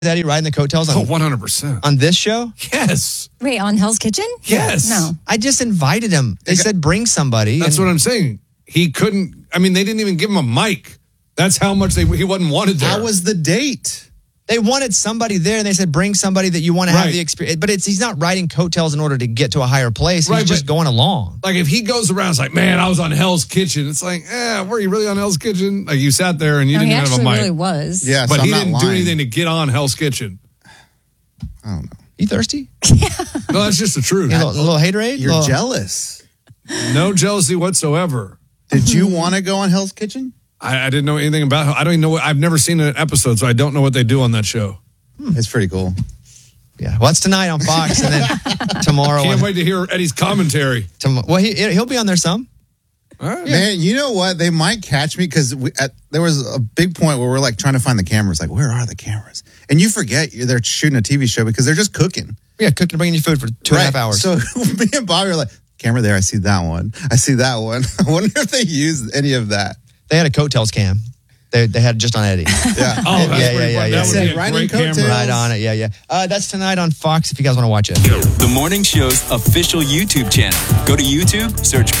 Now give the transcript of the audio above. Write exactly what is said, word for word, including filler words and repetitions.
Daddy riding the coattails on, Oh, one hundred percent. on this show? Yes. Wait, on Hell's Kitchen? Yes. No. I just invited him. They said bring somebody. That's and what I'm saying. He couldn't, I mean, they didn't even give him a mic. That's how much they he wasn't wanted there. How was the date? They wanted somebody there, and they said bring somebody that you want to have Right. the experience. But it's he's not riding coattails in order to get to a higher place. He's Right, just but- going along. Like, if he goes around, it's like, man, I was on Hell's Kitchen. It's like, eh, were you really on Hell's Kitchen? Like, you sat there and you No, he didn't have a actually mic. really was. Yeah, But so I'm he not didn't do lying. anything to get on Hell's Kitchen. I don't know. You thirsty? No, that's just the truth. You know, a little haterade? You're Little- jealous. No jealousy whatsoever. Did you want to go on Hell's Kitchen? I, I didn't know anything about it. I don't even know what, I've never seen an episode, so I don't know what they do on that show. It's pretty cool. Yeah. Well, it's tonight on Fox, and then tomorrow. Can't on, wait to hear Eddie's commentary. tom- well, he, he'll be on there some. All right. Man, you know what? They might catch me because there was a big point where we're like trying to find the cameras. Like, where are the cameras? And you forget you're they're shooting a T V show because they're just cooking. Yeah, cooking, bringing you food for two and a half Right. hours. So me and Bobby are like, camera there. I see that one. I see that one. I wonder if they used any of that. They had a coattails cam. They they had it just on Eddie. Yeah. Oh, that's Yeah, yeah, pretty yeah, fun. yeah. That would Said be a riding great coattails. camera. Right on it. Yeah, yeah. Uh, that's tonight on Fox if you guys want to watch it. The morning show's official YouTube channel. Go to YouTube, search